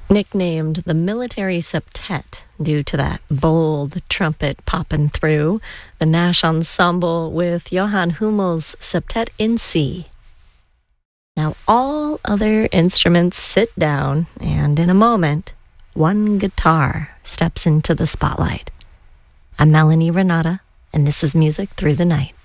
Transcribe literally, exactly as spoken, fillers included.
Nicknamed the Military Septet due to that bold trumpet popping through, the Nash Ensemble with Johann Hummel's Septet in C. Now all other instruments sit down, and in a moment, one guitar steps into the spotlight. I'm Melanie Renata, and this is Music Through the Night.